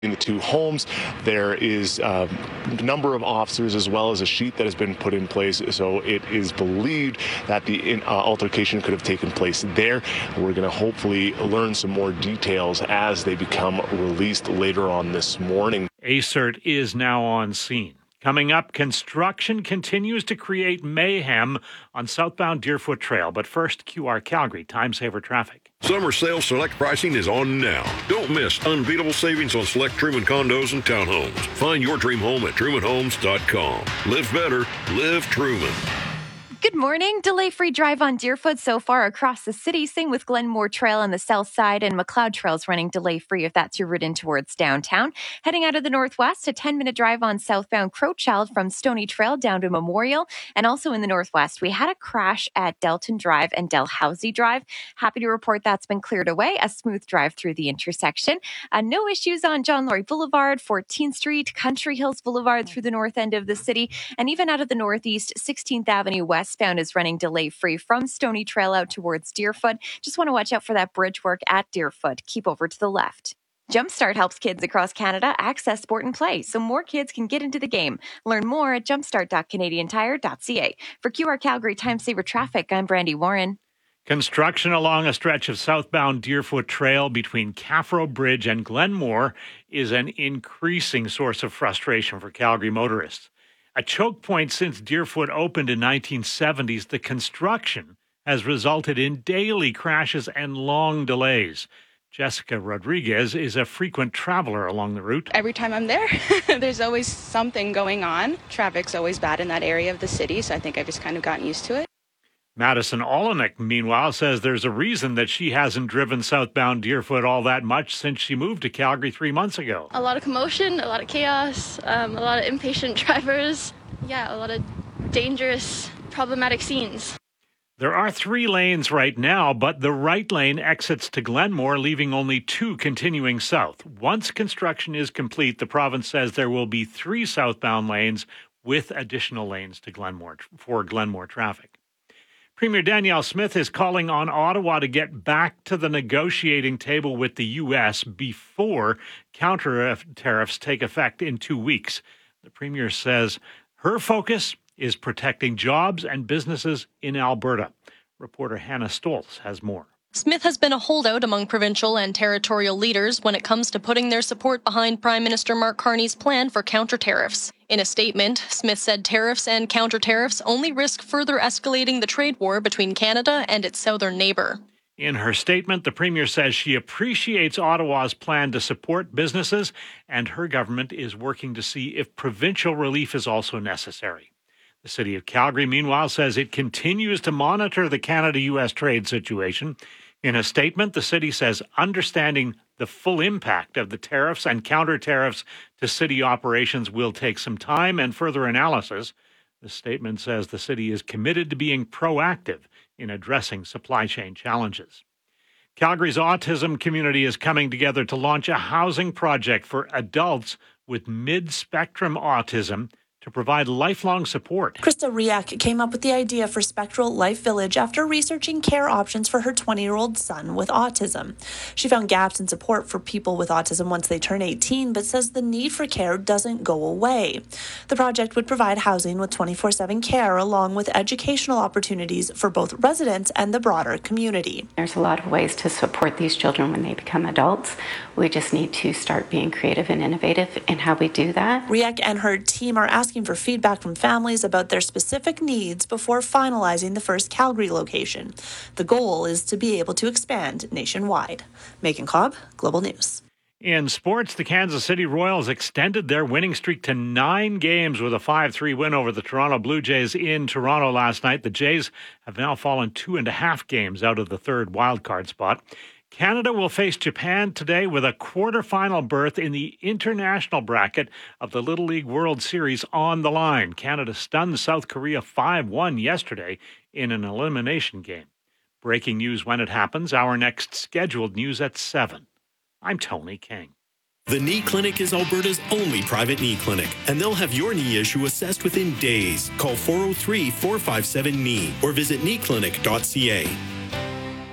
In the two homes, there is a number of officers as well as a sheet that has been put in place. So it is believed that the altercation could have taken place there. We're going to hopefully learn some more details as they become released later on this morning. ACERT is now on scene. Coming up, construction continues to create mayhem on southbound Deerfoot Trail. But first, QR Calgary, time saver traffic. Summer sale select pricing is on now. Don't miss unbeatable savings on select Truman condos and townhomes. Find your dream home at trumanhomes.com. Live better, live Truman. Good morning. Delay-free drive on Deerfoot so far across the city. Same with Glenmore Trail on the south side, and McLeod Trail's running delay-free if that's your route in towards downtown. Heading out of the northwest, a 10-minute drive on southbound Crowchild from Stony Trail down to Memorial. And also in the northwest, we had a crash at Delton Drive and Dalhousie Drive. Happy to report that's been cleared away. A smooth drive through the intersection. No issues on John Laurie Boulevard, 14th Street, Country Hills Boulevard through the north end of the city. And even out of the northeast, 16th Avenue westbound is running delay-free from Stony Trail out towards Deerfoot. Just want to watch out for that bridge work at Deerfoot. Keep over to the left. Jumpstart helps kids across Canada access sport and play so more kids can get into the game. Learn more at jumpstart.canadiantire.ca. For QR Calgary Time Saver Traffic, I'm Brandy Warren. Construction along a stretch of southbound Deerfoot Trail between Caffro Bridge and Glenmore is an increasing source of frustration for Calgary motorists. A choke point since Deerfoot opened in 1970s, the construction has resulted in daily crashes and long delays. Jessica Rodriguez is a frequent traveler along the route. Every time I'm there, there's always something going on. Traffic's always bad in that area of the city, so I think I've just kind of gotten used to it. Madison Olenek, meanwhile, says there's a reason that she hasn't driven southbound Deerfoot all that much since she moved to Calgary 3 months ago. A lot of commotion, a lot of chaos, a lot of impatient drivers. Yeah, a lot of dangerous, problematic scenes. There are 3 lanes right now, but the right lane exits to Glenmore, leaving only 2 continuing south. Once construction is complete, the province says there will be 3 southbound lanes with additional lanes to Glenmore for Glenmore traffic. Premier Danielle Smith is calling on Ottawa to get back to the negotiating table with the U.S. before counter tariffs take effect in 2 weeks. The Premier says her focus is protecting jobs and businesses in Alberta. Reporter Hannah Stoltz has more. Smith has been a holdout among provincial and territorial leaders when it comes to putting their support behind Prime Minister Mark Carney's plan for counter-tariffs. In a statement, Smith said tariffs and counter-tariffs only risk further escalating the trade war between Canada and its southern neighbour. In her statement, the Premier says she appreciates Ottawa's plan to support businesses, and her government is working to see if provincial relief is also necessary. The City of Calgary, meanwhile, says it continues to monitor the Canada-U.S. trade situation. In a statement, the city says understanding the full impact of the tariffs and counter-tariffs to city operations will take some time and further analysis. The statement says the city is committed to being proactive in addressing supply chain challenges. Calgary's autism community is coming together to launch a housing project for adults with mid-spectrum autism to provide lifelong support. Krista Riak came up with the idea for Spectral Life Village after researching care options for her 20-year-old son with autism. She found gaps in support for people with autism once they turn 18, but says the need for care doesn't go away. The project would provide housing with 24/7 care along with educational opportunities for both residents and the broader community. There's a lot of ways to support these children when they become adults. We just need to start being creative and innovative in how we do that. Riak and her team are asking for feedback from families about their specific needs before finalizing the first Calgary location. The goal is to be able to expand nationwide. Megan Cobb, Global News. In sports, the Kansas City Royals extended their winning streak to 9 games with a 5-3 win over the Toronto Blue Jays in Toronto last night. The Jays have now fallen 2.5 games out of the third wildcard spot. Canada will face Japan today with a quarterfinal berth in the international bracket of the Little League World Series on the line. Canada stunned South Korea 5-1 yesterday in an elimination game. Breaking news when it happens. Our next scheduled news at 7. I'm Tony King. The Knee Clinic is Alberta's only private knee clinic, and they'll have your knee issue assessed within days. Call 403-457-KNEE or visit kneeclinic.ca.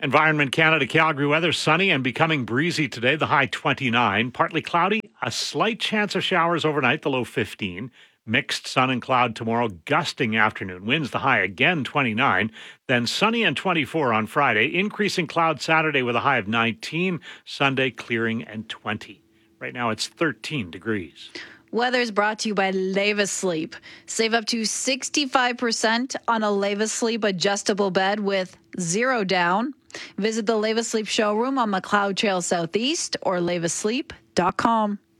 Environment Canada Calgary weather, sunny and becoming breezy today, the high 29. Partly cloudy, a slight chance of showers overnight, the low 15. Mixed sun and cloud tomorrow, gusting afternoon winds, the high again 29. Then sunny and 24 on Friday. Increasing cloud Saturday with a high of 19. Sunday clearing and 20. Right now it's 13 degrees. Weather is brought to you by Leva Sleep. Save up to 65% on a Leva Sleep adjustable bed with 0 down. Visit the Leva Sleep showroom on McLeod Trail Southeast or levasleep.com.